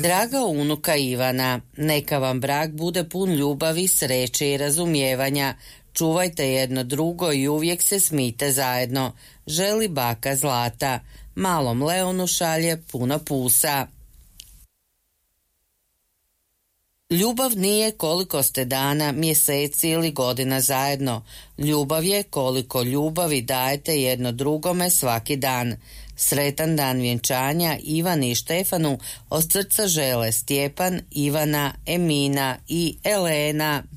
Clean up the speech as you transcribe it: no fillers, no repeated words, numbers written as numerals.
Draga unuka Ivana, neka vam brak bude pun ljubavi, sreće i razumijevanja. Čuvajte jedno drugo i uvijek se smijte zajedno. Želi baka Zlata. Malom Leonu šalje puno pusa. Ljubav nije koliko ste dana, mjeseci ili godina zajedno. Ljubav je koliko ljubavi dajete jedno drugome svaki dan. Sretan dan vjenčanja Ivani i Štefanu od srca žele Stjepan, Ivana, Emina i Elena.